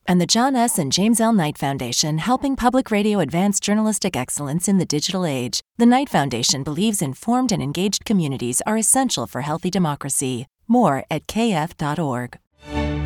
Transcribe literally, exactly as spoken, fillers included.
And the John S. and James L. Knight Foundation, helping public radio advance journalistic excellence in the digital age. The Knight Foundation believes informed and engaged communities are essential for healthy democracy. More at k f dot org.